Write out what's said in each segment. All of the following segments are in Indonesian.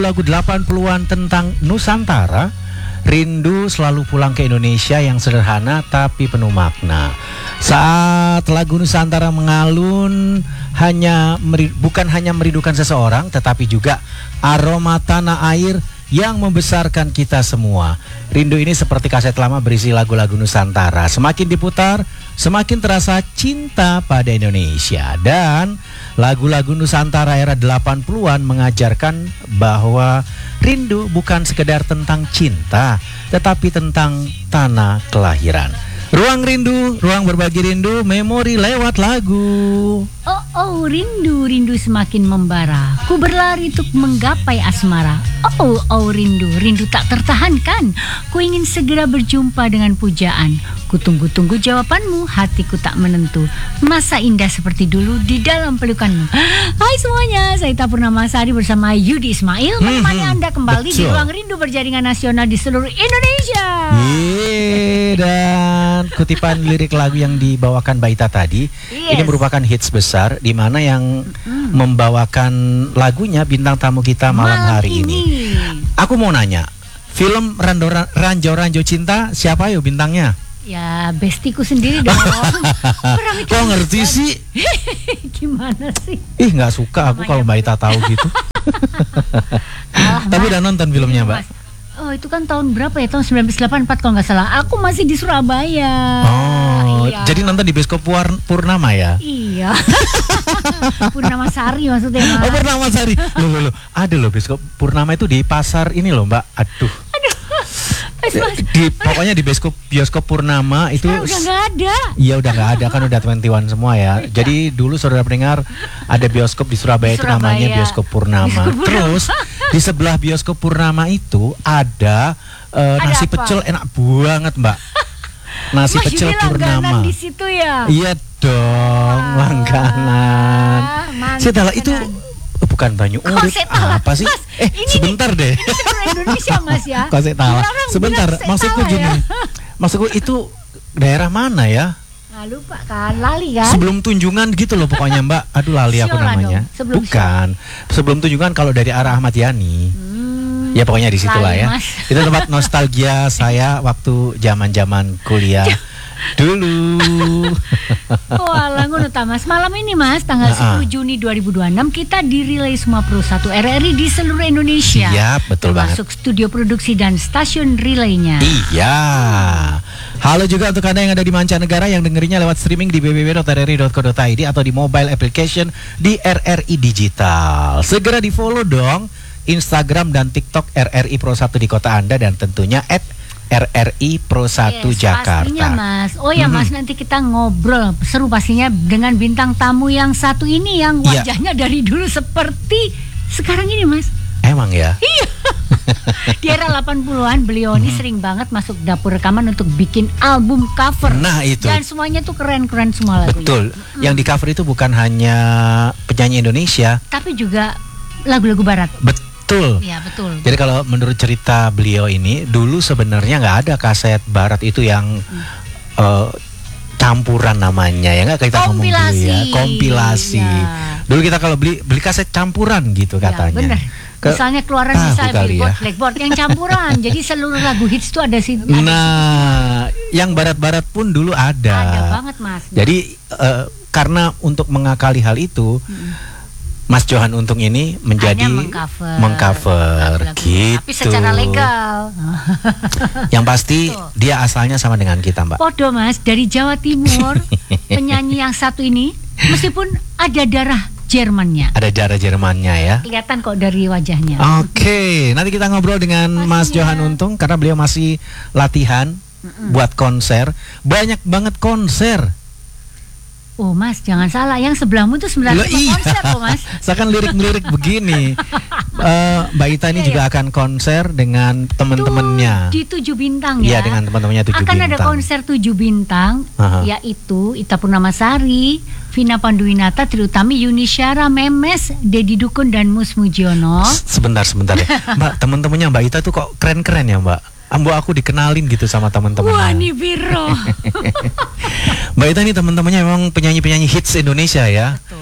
Lagu 80-an tentang Nusantara. Rindu selalu pulang ke Indonesia yang sederhana tapi penuh makna. Saat lagu Nusantara mengalun bukan hanya merindukan seseorang, tetapi juga aroma tanah air yang membesarkan kita semua. Rindu ini seperti kaset lama berisi lagu-lagu Nusantara. Semakin diputar, semakin terasa cinta pada Indonesia. Dan lagu-lagu Nusantara era 80-an mengajarkan bahwa rindu bukan sekedar tentang cinta, tetapi tentang tanah kelahiran. Ruang rindu, ruang berbagi rindu, memori lewat lagu. Oh, rindu semakin membara. Ku berlari untuk menggapai asmara. Oh, rindu tak tertahankan. Ku ingin segera berjumpa dengan pujaan. Ku tunggu-tunggu jawabanmu, hatiku tak menentu. Masa indah seperti dulu di dalam pelukanmu. Hai semuanya, saya Ita Purnamasari bersama Yudi Ismail menemani Anda kembali di Ruang Rindu Berjaringan Nasional di seluruh Indonesia. Dan kutipan lirik lagu yang dibawakan Mbak Ita tadi, ini merupakan hits besar di mana yang membawakan lagunya bintang tamu kita malam hari ini. Aku mau nanya, film Ranjau Cinta siapa yuk bintangnya? Ya, bestiku sendiri dong. Kok ngerti sih? Gimana sih? Nggak suka aku kalau Mbak Ita tahu gitu. Tapi udah nonton filmnya, Mbak? Oh, itu kan tahun berapa ya? Tahun 1984 kalau nggak salah. Aku masih di Surabaya. Oh, iya. Jadi nonton di bioskop Purnama ya? Iya. Purnamasari maksudnya, Mas. Oh, Purnamasari. Loh. Ada loh bioskop Purnama itu di pasar ini loh, Mbak. Aduh. Pokoknya di bioskop Purnama itu udah nggak ada. Iya udah nggak ada, kan udah 21 semua ya. Jadi dulu saudara pendengar ada bioskop di Surabaya itu namanya bioskop Purnama. Terus di sebelah bioskop Purnama itu ada nasi pecel enak banget, Mbak. Nasi pecel Purnama. Di situ ya? Iya dong, langganan. Setelah itu bukan Banyu Urip, apa sih? Mas, sebentar deh. Ini seluruh Indonesia, Mas ya. Kok saya tahu? Sebentar, maksudku gini. Maksudku itu daerah mana ya? Lupa kan, lali kan? Sebelum Tunjungan gitu loh pokoknya, Mbak. Aduh lali aku namanya. Bukan. Sebelum Tunjungan kalau dari arah Ahmad Yani. Ya pokoknya di situ lah ya. Mas. Itu tempat nostalgia saya waktu zaman-zaman kuliah dulu. Alah ngono ta Mas. Malam ini Mas, tanggal 10 Juni 2026 kita di-relay semua Pro 1 RRI di seluruh Indonesia. Iya, betul banget. Termasuk studio produksi dan stasiun relaynya. Iya. Halo juga untuk Anda yang ada di mancanegara yang dengerinnya lewat streaming di www.rri.co.id atau di mobile application di RRI Digital. Segera di-follow dong Instagram dan TikTok RRI Pro 1 di kota Anda dan tentunya @RRI Pro 1 Jakarta. Pastinya Mas. Oh ya Mas, nanti kita ngobrol seru pastinya dengan bintang tamu yang satu ini yang wajahnya dari dulu seperti sekarang ini Mas. Emang ya? Iya. Di era 80-an beliau ini sering banget masuk dapur rekaman untuk bikin album cover. Nah itu. Dan semuanya tuh keren-keren semua lagunya. Betul. Yang di cover itu bukan hanya penyanyi Indonesia, tapi juga lagu-lagu barat. Betul. Iya betul. Jadi kalau menurut cerita beliau ini, dulu sebenarnya nggak ada kaset barat itu yang campuran namanya ya, nggak kita ngomong dulu ya, kompilasi. Ya. Dulu kita kalau beli kaset campuran gitu katanya. Bener. Misalnya keluaran misalnya Blackboard yang campuran. Jadi seluruh lagu hits itu ada sih. Yang barat-barat pun dulu ada. Ada banget Mas. Jadi karena untuk mengakali hal itu. Mas Johan Untung ini menjadi mengcover gitu. Tapi secara legal. Yang pasti dia asalnya sama dengan kita, Mbak. Podo Mas, dari Jawa Timur. Penyanyi yang satu ini meskipun ada darah Jermannya. Ada darah Jermannya ya. Kelihatan kok dari wajahnya. Oke, nanti kita ngobrol dengan Mas Johan Untung karena beliau masih latihan buat konser. Banyak banget konser. Oh Mas, jangan salah, yang sebelahmu itu sebenarnya konser loh Mas. Saya kan lirik-lirik begini. Mbak Ita ini juga akan konser dengan teman-temannya di 7 bintang ya. Iya, dengan teman-temannya 7 bintang. Akan ada konser 7 bintang, yaitu Ita Purnamasari, Vina Panduwinata, Triutami, Yuni Syara, Memes, Dedi Dukun dan Mus Mujiono. Sebentar ya. Mbak, teman-temannya Mbak Ita tuh kok keren-keren ya Mbak. Ambo aku dikenalin gitu sama teman-temannya. Wah, nih biro. Mbak Ita nih teman-temannya memang penyanyi-penyanyi hits Indonesia ya. Betul.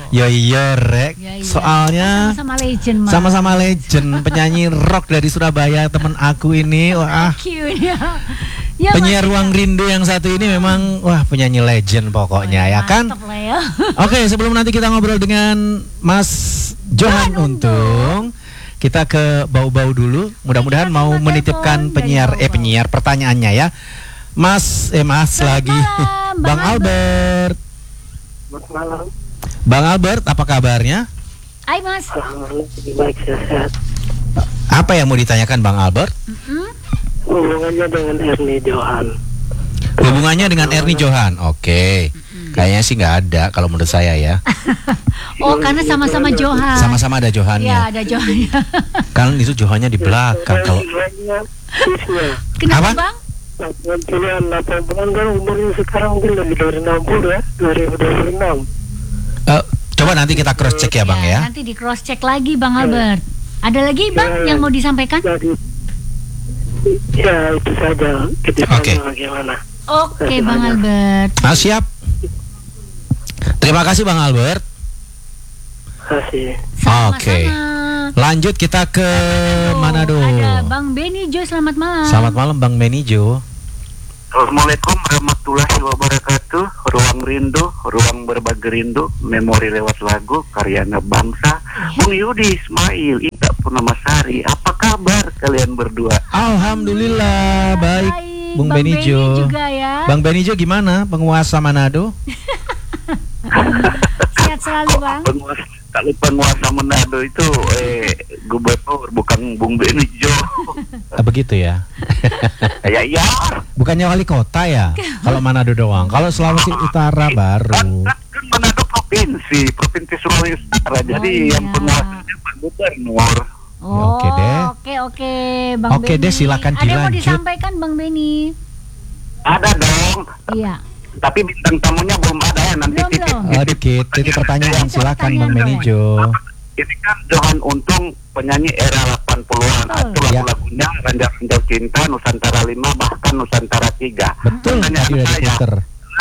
Ya iya rek. Ya, iya. Soalnya Sama-sama legend, Mas. sama-sama legend penyanyi rock dari Surabaya teman aku ini. Wah, Cute ya. Ya, penyiar Mas, Ruang Rindu yang satu ini memang wah penyanyi legend pokoknya ya kan. mantap lah ya. Oke, sebelum nanti kita ngobrol dengan Mas Johan Untung, kita ke bau-bau dulu. Mudah-mudahan mau telepon menitipkan dari Bau-Bau. penyiar pertanyaannya ya. Mas lagi. malam, Bang Bang Albert. Selamat malam. Bang Albert, apa kabarnya? Hai Mas. Alhamdulillah lebih baik sehat. Apa yang mau ditanyakan Bang Albert? Hubungannya dengan Ernie Johan. Hubungannya dengan Ernie Johan. Oke. Kayaknya sih nggak ada kalau menurut saya ya. Oh, karena sama-sama Johan. Sama-sama ada Ya, Johannya. ada Johan. Kan itu Johannya di belakang kalau. Kenapa, Apa? Bang? Pilihan 8 bulan kan umurnya sekarang mungkin lebih dari 60 ya, 2026. Coba nanti kita cross check ya Bang ya. Nanti di cross check lagi Bang Albert. Ada lagi Bang yang mau disampaikan? Jadi, ya itu saja. Kita Oke. bagaimana. Oke Bang Albert. Siap. Terima kasih Bang Albert. Kasih. Sama-sama. Oke. Lanjut kita ke Manado. Ada Bang Benny Jo, selamat malam. Selamat malam Bang Benijo. Assalamualaikum warahmatullahi wabarakatuh. Ruang Rindu, ruang berbagi rindu, memori lewat lagu, karyana bangsa. Bung Yudi Ismail, Ida Purnamasari, apa kabar kalian berdua? Alhamdulillah baik Bung Bang Benijo. Benny juga ya. Bang Benijo gimana penguasa Manado? Sehat selalu Bang. Kalau penguasa Manado itu gubernur, bukan Bung Benijo. Begitu ya. Ya. Bukannya wali kota ya? Kalau Manado doang. Kalau Sulawesi Utara baru. Kan Manado provinsi Sulawesi Utara. Jadi iya. yang penguasanya Pak Gubernur. Oh, oke deh. Oke Bang Oke Benny. deh, silakan Ada yang mau dilanjut. disampaikan Bang Benny? Ada dong. Iya. Tapi bintang tamunya belum ada ya, nanti Belum, titip. belum. Dikit pertanyaan silakan Bang Benijo. Ini kan Johan Untung penyanyi era 80-an. Itu Ya. lagu-lagunya Ranjau Cinta, Nusantara 5, bahkan Nusantara 3. Betul tadi Pertanyaan udah saya, diputer.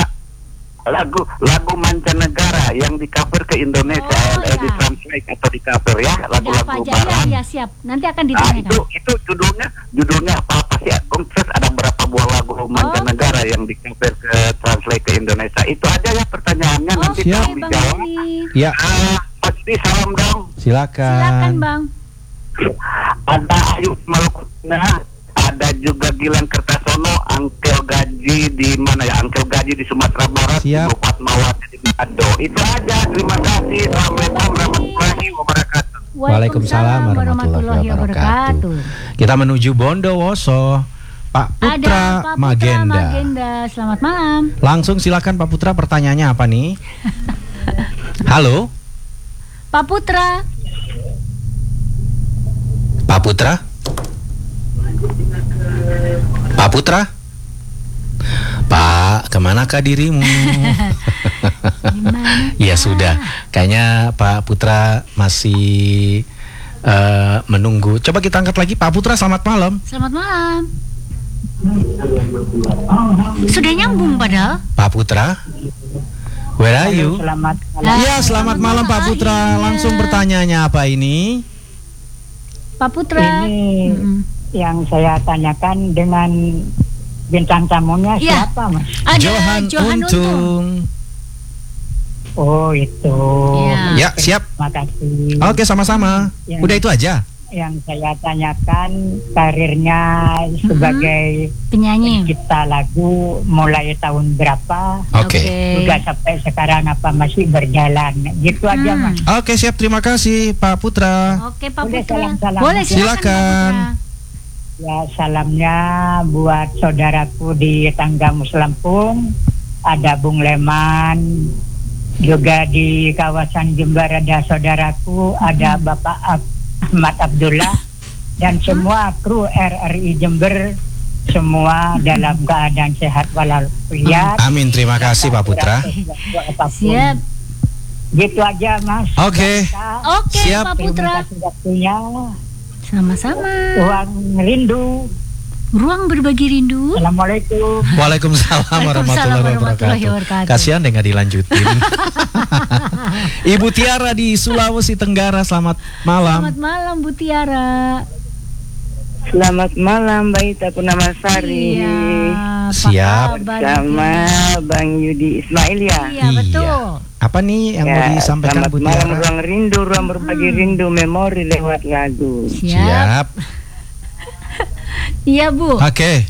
lagu mancanegara yang di cover ke Indonesia, Oh, ya. di translate atau di cover ya, Ada apa lagu-lagu aja? barat. Ya, siap. Nanti akan Nah, ditanyakan. itu judulnya apa sih? Terus ada berapa buah lagu mancanegara yang di cover ke translate ke Indonesia? Itu aja ya pertanyaannya, nanti Oke, siap. tolong Bang dijawab. Benny. Ya, Pasti salam dong. Silakan Bang. Ada Ayu Malukuna, ada juga Gilang Kertasono, Angkel Gaji di mana ya? Angkel Gaji di Sumatera Barat, Siap. Ibu Fatmawati di Manado. Itu aja. Terima kasih. Assalamualaikum warahmatullahi wabarakatuh. Waalaikumsalam warahmatullahi wabarakatuh. Kita menuju Bondowoso. Pak Ada Putra Pak Putra Magenda. Selamat malam. Langsung silakan Pak Putra, pertanyaannya apa nih? Halo, Pak Putra. Pak Putra? Pak Putra? Pak, kemanakah dirimu? Gimana? Ya sudah, kayaknya Pak Putra masih menunggu. Coba kita angkat lagi, Pak Putra, selamat malam. Selamat malam. Sudah nyambung padahal. Pak Putra, where are you? Selamat Iya, selamat malam Pak Putra. Akhirnya. Langsung pertanyaannya apa ini? Pak Putra. Ini Mm-mm. yang saya tanyakan dengan bintang tamunya Iya. siapa Mas? Ada Johan Untung. Oh itu. Iya. Ya, siap. Terima kasih. Oke, sama-sama. Ya. Udah itu aja. Yang saya tanyakan karirnya sebagai Penyanyi. pencipta lagu mulai tahun berapa? Oke. Juga sampai sekarang apa masih berjalan? Gitu aja Mas. Oke, siap. Terima kasih Pak Putra. Oke Pak Boleh Putra. salam-salam. Boleh Silakan. Pak Putra. Ya salamnya buat saudaraku di Tanggamus Lampung, ada Bung Leman, juga di kawasan Jember ada saudaraku, ada Bapak Ahmad Abdullah, dan semua kru RRI Jember semua dalam keadaan sehat walafiat. Amin. Terima kasih Pak Putra. Siap. Gitu aja Mas. Oke. Oke Siap. Pak Terima Putra. kasih waktunya. Sama-sama. Ruang Rindu. Ruang berbagi rindu. Assalamualaikum. Waalaikumsalam warahmatullahi wabarakatuh. Kasihan deh nggak dilanjutin. Ibu Tiara di Sulawesi Tenggara, selamat malam. Selamat malam Bu Tiara. Selamat malam Mbak Ita Purnamasari. Iya, apa Siap. kabar, Sama Bang Yudi Ismail ya. Iya, betul. Apa nih yang mau disampaikan selamat Bu malam, Tiara? ruang rindu, ruang berbagi rindu, memori lewat lagu. Siap. Iya Bu. Oke.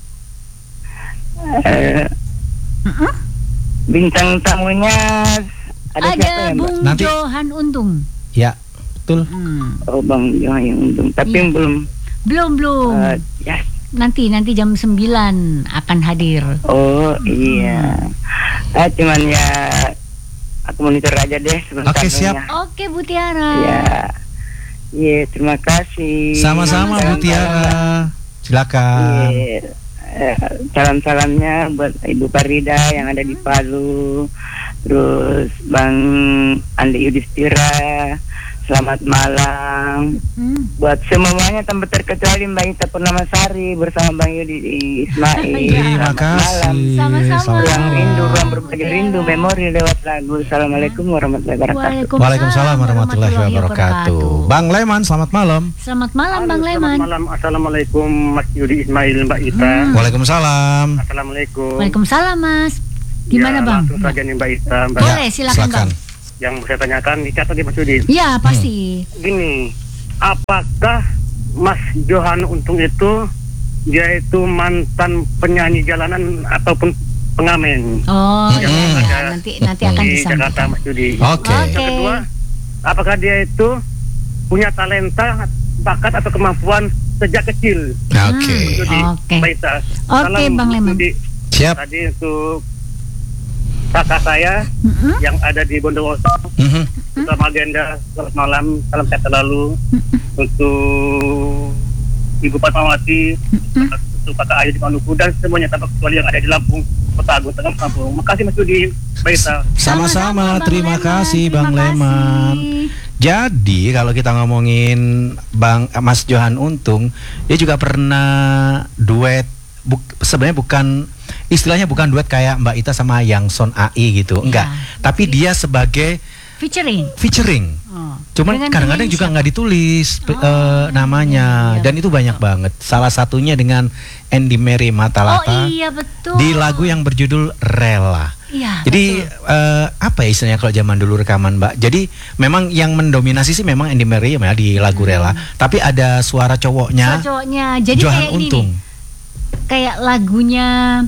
Bintang tamunya ada siapa ya Mbak? Bung Nanti. Johan Untung. Ya, betul. Oh Bang Johan yang untung, tapi Iya. belum. Belum. Ya. Nanti jam 9 akan hadir. Oh iya. Cuman ya aku monitor aja deh sebentar. Oke, siap. Oke Bu Tiara. Ya. Iya, terima kasih. Sama-sama Bu Tiara. Silakan. Iya. Salam-salamnya buat Ibu Farida yang ada di Palu, terus Bang Andi Yudhistira, selamat malam buat semuanya tanpa terkecuali Mbak Ita Purnamasari bersama Bang Yudi Ismail. Terima Selamat malam. kasih. Sama-sama. Ruang rindu, ruang berbagi rindu, memori lewat lagu. Assalamualaikum warahmatullahi wabarakatuh. Waalaikumsalam warahmatullahi wabarakatuh. Bang Leman, selamat malam. Selamat malam Bang Leman. Selamat malam. Assalamualaikum Mas Yudi Ismail, Mbak Ita. Waalaikumsalam. Assalamualaikum. Waalaikumsalam Mas. Gimana Ya, Bang? langsung saja nih Mbak Ita. Mbak, Boleh, silakan Bang. yang saya tanyakan dicatat di Mas Yudi. Ya pasti. Gini, apakah Mas Johan Untung itu dia itu mantan penyanyi jalanan ataupun pengamen Oh Yang iya, ada nanti akan di Jakarta disampaikan. Mas Yudi? Oke. Yang kedua, apakah dia itu punya talenta, bakat atau kemampuan sejak kecil? Oke. Yudi, Oke. Mbak Ita. Oke, Salam, Bang Leman. Yudi. Siap. Tadi untuk kakak saya yang ada di Bondowoso, Mhm. sama agenda selamat malam, salam sehat selalu. Untuk Ibu Fatmawati, untuk kakak Ayu di Maluku dan semuanya tanpa kecuali yang ada di Lampung, Kota Agung, Tengah Lampung. Makasih Mas Yudi, Mbak Ita. Sama-sama, terima kasih Bang Leman. Jadi kalau kita ngomongin Mas Johan Untung, dia juga pernah duet. Sebenarnya istilahnya bukan duet kayak Mbak Ita sama Yang Son AI gitu, enggak. Tapi dia sebagai featuring. Oh. Cuman Dengan kadang-kadang juga nggak ditulis namanya, iya, dan itu banyak banget. Salah satunya dengan Andy Mary Matalata Oh iya betul. di lagu yang berjudul Rela. Iya, Jadi apa ya istilahnya kalau zaman dulu rekaman Mbak? Jadi memang yang mendominasi sih memang Andy Mary ya di lagu Rela, tapi ada suara cowoknya. Jadi Johan kayak ini Untung. nih, kayak lagunya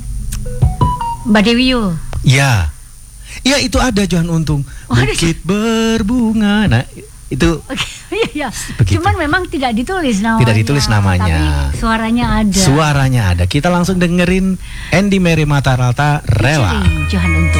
Mbak Dewi Yull. Iya. Iya itu ada Johan Untung. Oh, ada. Bukit berbunga. Nah, itu Oke, iya. Begitu. Cuman memang tidak ditulis namanya. Tidak ditulis namanya. Tapi suaranya ada. suaranya ada. Kita langsung dengerin Andy Mary Matalata Rela. Featuring Johan Untung.